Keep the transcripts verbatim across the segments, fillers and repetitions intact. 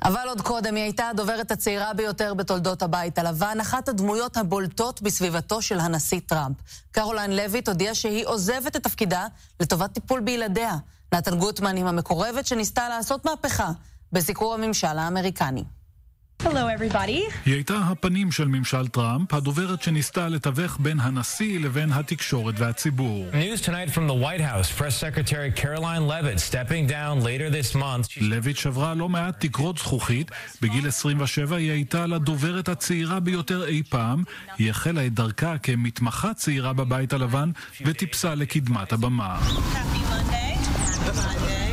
אבל עוד קודם היא הייתה הדוברת הצעירה ביותר בתולדות הבית הלבן, אחת הדמויות הבולטות בסביבתו של הנשיא טראמפ. קרוליין לויט הודיעה שהיא עוזבת את תפקידה לטובת טיפול בילדיה. נתן גוטמן עם המקורבת שניסתה לעשות מהפכה בסיקור הממשל האמריקני. Hello everybody. היא הייתה הפנים של ממשל טראמפ, הדוברת שניסתה לתווך בין הנשיא לבין התקשורת והציבור. News tonight from the White House. Press Secretary Caroline Levitt stepping down later this month. לויט שברה לא מעט תקרות זכוכית. בגיל עשרים ושבע היא הייתה לדוברת הצעירה ביותר אי פעם. היא החלה את דרכה כמתמחה צעירה בבית הלבן וטיפסה לקדמת הבמה. Happy Monday. Happy Monday.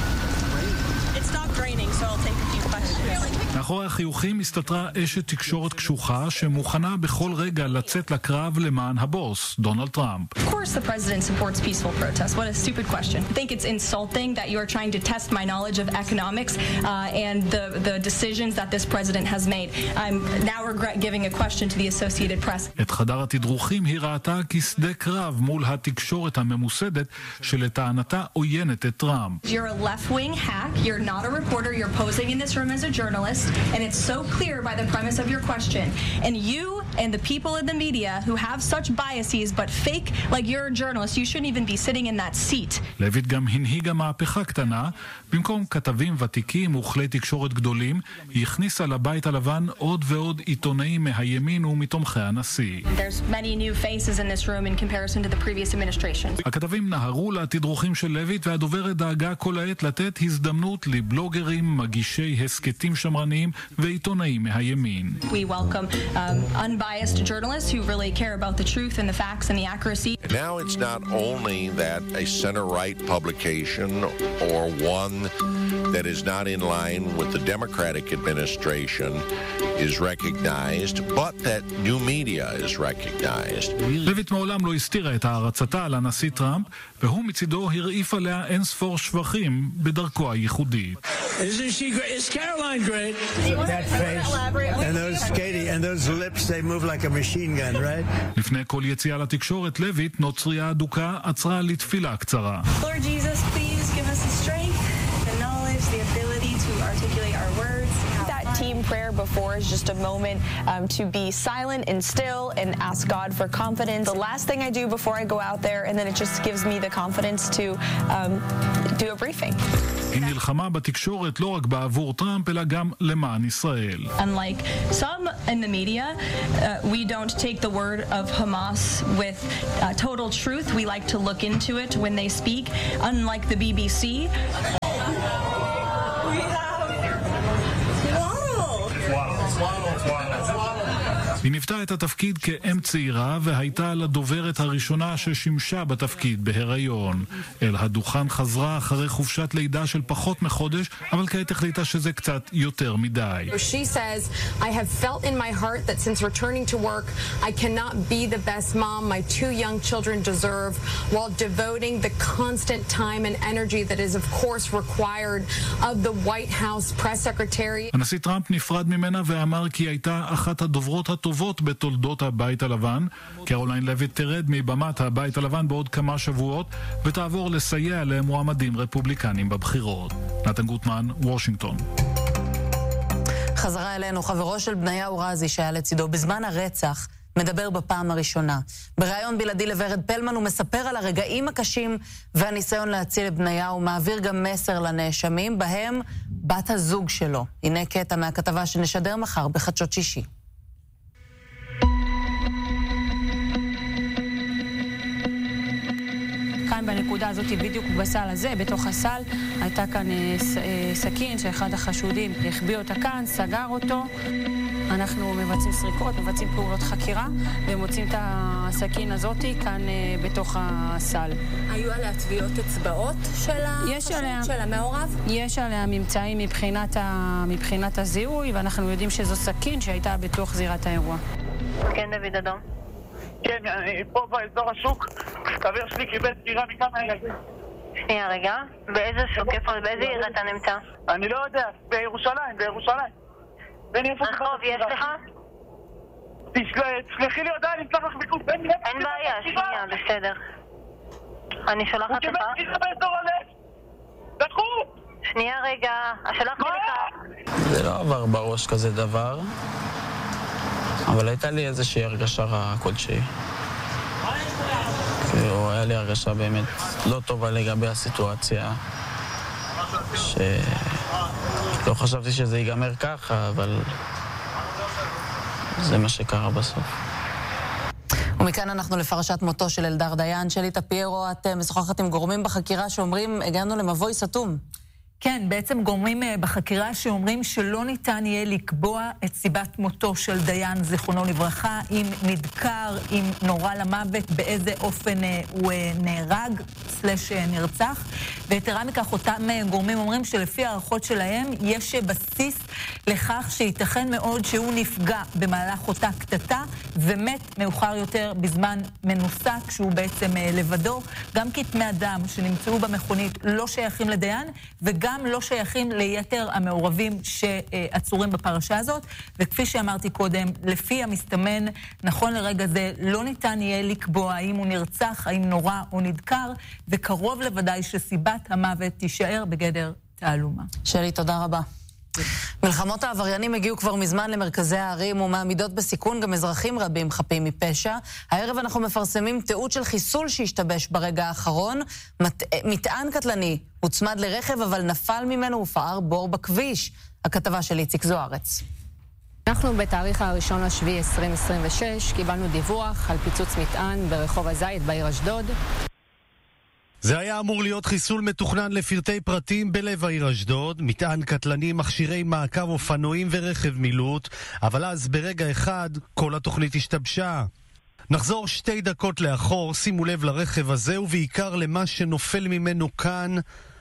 It stopped raining, so I'll take a few questions. מאחורי החיוכים הסתתרה אשת תקשורת קשוחה שמוכנה בכל רגע לצאת לקרב למען הבוס, דונלד טראמפ. Of course the president supports peaceful protests. What a stupid question. I think it's insulting that you are trying to test my knowledge of economics uh, and the the decisions that this president has made. I'm now regret giving a question to the Associated Press. את חדר התדרוכים היא ראתה כשדה קרב מול התקשורת הממוסדת שלטענתה עוינת את טראמפ. You're a left-wing hack. You're not a reporter. You're posing in this room as a journalist. And it's so clear by the premise of your question. And you and the people in the media who have such biases but fake like you're a journalist, you shouldn't even be sitting in that seat. לויט גם הנהיגה מהפכה קטנה. במקום כתבים ותיקים וכלי תקשורת גדולים, היא הכניסה לבית הלבן עוד ועוד עיתונאים מהימין ומתומכי הנשיא. There's many new faces in this room in comparison to the previous administration. הכתבים נהרו לתדרוכים של לויט והדוברת דאגה כל העת לתת הזדמנות לבלוגרים, מגישי הסקטים שמרניים ועיתונאים מהימין. We welcome um, unbiased journalists who really care about the truth and the facts and the accuracy. Now it's not only that a center-right publication or one that is not in line with the Democratic administration is recognized, but that new media is recognized. לויט מעולם לא הסתירה את הערצתה על הנשיא טראמפ, והוא מצידו הרעיף עליה אין ספור שבחים בדרכו הייחודית. Isn't she great? Is Caroline great? That face and those Katie and those lips, they move like a machine gun, right? לפני כל יציאה לתקשורת, לויט, נוצרייה אדוקה, עצרה לתפילה קצרה. Lord Jesus, please give us the strength, the knowledge, the ability to articulate our words. That team prayer before is just a moment um, to be silent and still and ask God for confidence. The last thing I do before I go out there, and then it just gives me the confidence to um, do a briefing. היא נלחמה בתקשורת לא רק בעבור טראמפ, אלא גם למען ישראל. Unlike some in the media, uh, we don't take the word of Hamas with uh, total truth. We like to look into it when they speak. Unlike the B B C. היא ניווטה את התפקיד כאם צעירה והייתה לדוברת הראשונה ששימשה בתפקיד בהיריון. אל הדוכן חזרה אחרי חופשת לידה של פחות מחודש, אבל כעת החליטה שזה קצת יותר מדי. She says, I have felt in my heart that since returning to work, I cannot be the best mom my two young children deserve, while devoting the constant time and energy that is of course required of the White House press secretary. הנשיא טראמפ נפרד ממנה ואמר כי הייתה אחת הדוברות הטובות בתולדות הבית הלבן. קרוליין לויט תרד מבמת הבית הלבן בעוד כמה שבועות ותעבור לסייע למועמדים רפובליקנים בבחירות. נתן גוטמן, וושינגטון. חזרה אלינו חברו של בניהו רזי שהיה לצידו בזמן הרצח, מדבר בפעם הראשונה. בראיון בלעדי לוורד פלמן הוא מספר על הרגעים הקשים והניסיון להציל את בניהו, מעביר גם מסר לנאשמים, בהם בת הזוג שלו. הנה קטע מהכתבה שנשדר מחר בחדשות שישי. כאן בנקודה הזאת בדיוק בסל הזה, בתוך הסל, הייתה כאן סכין שאחד החשודים החביא אותה כאן, סגר אותו. אנחנו מבצעים סריקות, מבצעים פעולות חקירה, ומוצאים את הסכין הזאת כאן בתוך הסל. היו עליה טביעות אצבעות של החשוד, של המעורב? יש עליה ממצאים מבחינת, ה... מבחינת הזיהוי, ואנחנו יודעים שזו סכין שהייתה בתוך זירת האירוע. כן, דוד אדום. כן, פה באזור השוק, חבר שלי קיבל סגירה מכמה ילדים. שנייה רגע, באיזה שוק, איפה, באיזה עיר אתה נמצא? אני לא יודע, בירושלים, בירושלים. רחוב, יש לך? תשלחי לי הודעה, אני אשלח לך ביקוף. אין בעיה, שנייה, בסדר. אני שולחת לך. הוא קיבל סגירה באזור הלב. דחו! שנייה רגע, שלחתי לך. זה לא עבר בראש כזה דבר, אבל הייתה לי איזושהי הרגשה רעה כלשהי. כאילו, היה לי הרגשה באמת לא טובה לגבי הסיטואציה, שלא חשבתי שזה ייגמר ככה, אבל זה מה שקרה בסוף. ומכאן אנחנו לפרשת מותו של אלדר דיין. שלי טפיירו, את משוחחת עם גורמים בחקירה שאומרים, הגענו למבוי סתום. כן, בעצם גורמים בחקירה שאומרים שלא ניתן יהיה לקבוע את סיבת מותו של דיין, זיכרונו לברכה, אם נדקר, אם נורא למוות, באיזה אופן הוא נהרג, סלש נרצח. ויתרה מכך, אותם גורמים אומרים שלפי הערכות שלהם, יש בסיס לכך שייתכן מאוד שהוא נפגע במהלך אותה קטטה, ומת מאוחר יותר בזמן מנוסה, כשהוא בעצם לבדו. גם כתמי אדם שנמצאו במכונית לא שייכים לדיין, וגם גם לא שייכים ליתר המעורבים שעצורים בפרשה הזאת, וכפי שאמרתי קודם, לפי המסתמן, נכון לרגע זה, לא ניתן יהיה לקבוע האם הוא נרצח, האם נורא או נדקר, וקרוב לוודאי שסיבת המוות תישאר בגדר תעלומה. שלי, תודה רבה. מלחמות העבריינים הגיעו כבר מזמן למרכזי הערים ומעמידות בסיכון גם אזרחים רבים חפים מפשע. הערב אנחנו מפרסמים תיעוד של חיסול שהשתבש ברגע האחרון. מת... מטען קטלני הוצמד לרכב אבל נפל ממנו ופער בור בכביש. הכתבה של איציק זוארץ. אנחנו בתאריך הראשון לשביעי עשרים עשרים ושש קיבלנו דיווח על פיצוץ מטען ברחוב הזית בעיר אשדוד. זה היה אמור להיות חיסול מתוכנן לפרטי פרטים בלב העיר אשדוד, מטען קטלני, מכשירי מעקב אופנועים ורכב מילוט, אבל אז ברגע אחד כל התוכנית השתבשה. נחזור שתי דקות לאחור, שימו לב לרכב הזה ובעיקר למה שנופל ממנו כאן,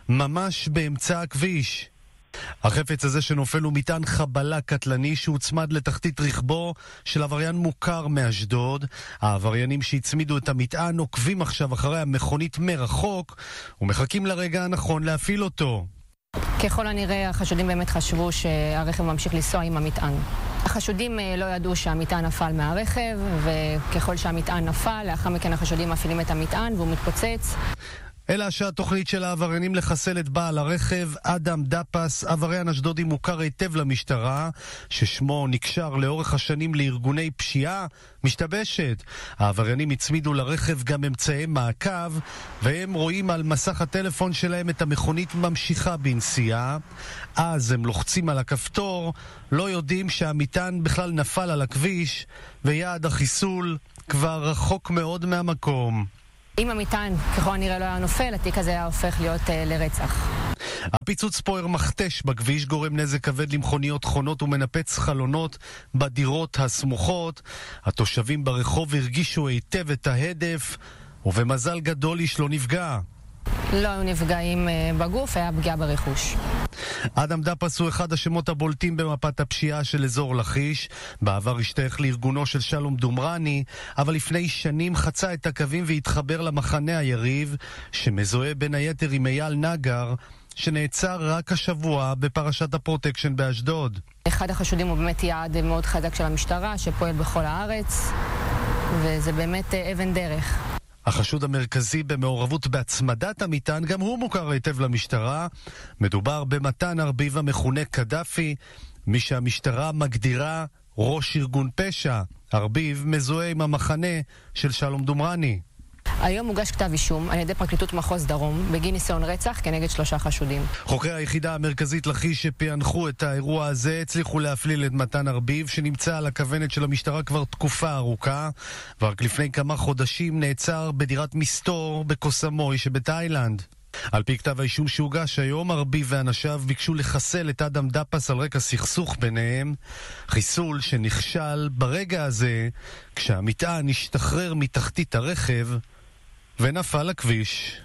ממש באמצע הכביש. החפץ הזה שנופל הוא מטען חבלה קטלני שהוצמד לתחתית רכבו של עבריין מוכר מאשדוד. העבריינים שהצמידו את המטען עוקבים עכשיו אחרי המכונית מרחוק ומחכים לרגע הנכון להפעיל אותו. ככל הנראה החשודים באמת חשבו שהרכב ממשיך לנסוע עם המטען. החשודים לא ידעו שהמטען נפל מהרכב, וככל שהמטען נפל, לאחר מכן החשודים מפעילים את המטען והוא מתפוצץ. אלא שהתוכנית של העבריינים לחסל את בעל הרכב, אדם דפס, עבריין אשדודי מוכר היטב למשטרה, ששמו נקשר לאורך השנים לארגוני פשיעה, משתבשת. העבריינים הצמידו לרכב גם אמצעי מעקב, והם רואים על מסך הטלפון שלהם את המכונית ממשיכה בנסיעה. אז הם לוחצים על הכפתור, לא יודעים שהמטען בכלל נפל על הכביש, ויעד החיסול כבר רחוק מאוד מהמקום. אם המטען ככל הנראה לא היה נופל, התיק הזה היה הופך להיות uh, לרצח. הפיצוץ פוער מכתש בכביש גורם נזק כבד למכוניות חונות ומנפץ חלונות בדירות הסמוכות. התושבים ברחוב הרגישו היטב את ההדף, ובמזל גדול איש לא נפגע. לא היו נפגעים בגוף, היה פגיעה ברכוש. אדם דפס הוא אחד השמות הבולטים במפת הפשיעה של אזור לכיש. בעבר השתייך לארגונו של שלום דומרני, אבל לפני שנים חצה את הקווים והתחבר למחנה היריב, שמזוהה בין היתר עם אייל נגר, שנעצר רק השבוע בפרשת הפרוטקשן באשדוד. אחד החשודים הוא באמת יעד מאוד חזק של המשטרה, שפועל בכל הארץ, וזה באמת אבן דרך. החשוד המרכזי במעורבות בהצמדת המטען, גם הוא מוכר היטב למשטרה. מדובר במתן ארביב המכונה קדאפי, מי שהמשטרה מגדירה ראש ארגון פשע. ארביב מזוהה עם המחנה של שלום דומרני. היום הוגש כתב אישום על ידי פרקליטות מחוז דרום בגין ניסיון רצח כנגד שלושה חשודים. חוקרי היחידה המרכזית לכיש שפענחו את האירוע הזה הצליחו להפליל את מתן ארביב, שנמצא על הכוונת של המשטרה כבר תקופה ארוכה, ורק לפני כמה חודשים נעצר בדירת מסתור בקוסמוי שבתאילנד. על פי כתב האישום שהוגש היום, ארביב ואנשיו ביקשו לחסל את אדם דפס על רקע סכסוך ביניהם, חיסול שנכשל ברגע הזה כשהמטען השתחרר מתחתית הרכב ונפל לכביש.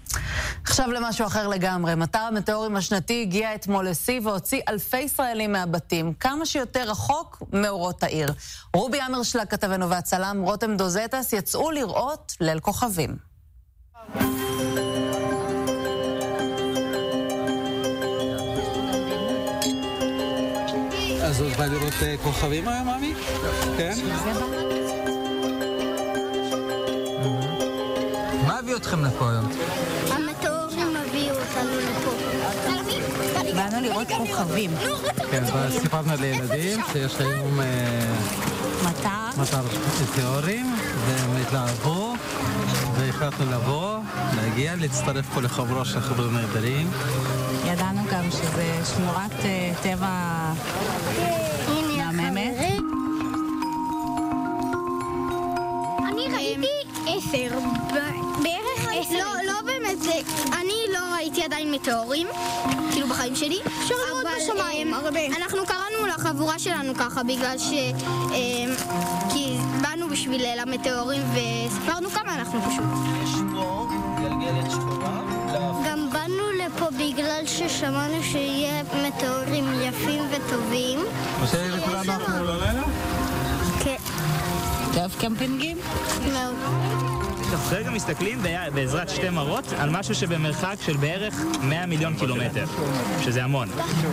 עכשיו למשהו אחר לגמרי. מטר המטאורים השנתי הגיע אתמול לשיא והוציא אלפי ישראלים מהבתים, כמה שיותר רחוק מאורות העיר. רובי אמרשלג כתבנו והצלם רותם דוזטס יצאו לראות ליל כוכבים. אז עוד בא לראות כוכבים היום, מאמי? כן? מה הביא אתכם לפה היום? המטאורים הביאו אותנו לפה. באנו לראות כוכבים. כן, וסיפרנו לילדים שיש היום מטר. מטר מטאורים, והם התלהבו, והחלטנו לבוא, להגיע, להצטרף פה לחברו של חברים נהדרים. ידענו גם שזה שמורת טבע מהממת. אני ראיתי עשר, בערך עשר. לא, לא באמת, אני לא ראיתי עדיין מטאורים, כאילו בחיים שלי. אפשר לראות בשמיים, הרבה. אנחנו קראנו לחבורה שלנו ככה, בגלל ש... כי באנו בשביל ליל המטאורים וספרנו כמה אנחנו פשוט. יש פה גלגלת שחורה. גם באנו לפה בגלל ששמענו שיהיה מטאורים יפים וטובים. חושב לכולנו אנחנו לא לילה? כן. טוב קמפינגים? מאוד. אנחנו כרגע מסתכלים בעזרת שתי מראות על משהו שבמרחק של בערך מאה מיליון קילומטר, שזה המון.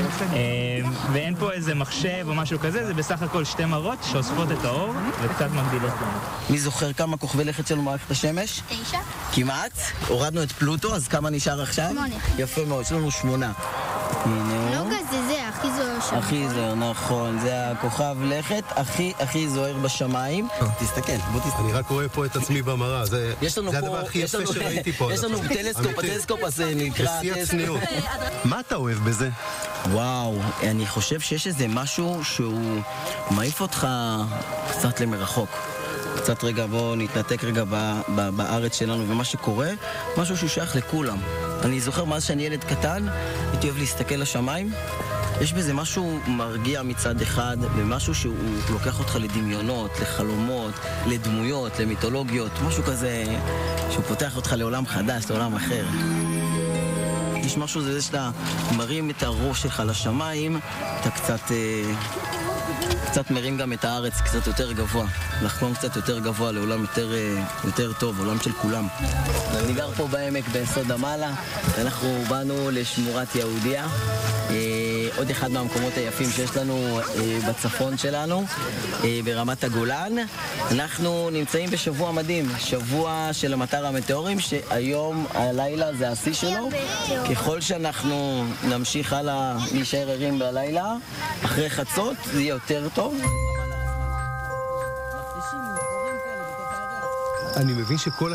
ואין פה איזה מחשב או משהו כזה, זה בסך הכל שתי מראות שאוספות את האור וקצת מגדילות לנו. מי זוכר כמה כוכבי לכת שלנו במערכת השמש? תשע. כמעט. הורדנו את פלוטו, אז כמה נשאר עכשיו? שמונה. יפה מאוד, יש לנו שמונה. נוגה זה זה, הכי זוהר שם. הכי זוהר, נכון. זה הכוכב לכת הכי הכי זוהר בשמיים. תסתכל, בוא תסתכל. אני רק רואה פה את עצמי במראה, זה הדבר הכי יפה שראיתי פה. יש לנו טלסקופ, הטלסקופ הזה נקרא... בשיא הצניעות. מה אתה אוהב בזה? וואו, אני חושב שיש איזה משהו שהוא מעיף אותך קצת למרחוק. קצת רגע, בוא נתנתק רגע בארץ שלנו ומה שקורה, משהו שהוא שייך לכולם. אני זוכר מאז שאני ילד קטן, הייתי אוהב להסתכל לשמיים. יש בזה משהו מרגיע מצד אחד, ומשהו שהוא לוקח אותך לדמיונות, לחלומות, לדמויות, למיתולוגיות, משהו כזה שהוא פותח אותך לעולם חדש, לעולם אחר. יש משהו זה שאתה מרים את הראש שלך לשמיים, אתה קצת... קצת מרים גם את הארץ קצת יותר גבוה, לחלום קצת יותר גבוה לעולם יותר, יותר טוב, עולם של כולם. אני גר פה בעמק ביסוד המעלה, אנחנו באנו לשמורת יהודיה, אה, עוד אחד מהמקומות היפים שיש לנו אה, בצפון שלנו, אה, ברמת הגולן. אנחנו נמצאים בשבוע מדהים, שבוע של המטר המטאורים, שהיום הלילה זה השיא שלו. ככל שאנחנו נמשיך הלאה להישאר ערים בלילה, אחרי חצות זה יהיה יותר טוב. אני מבין שכל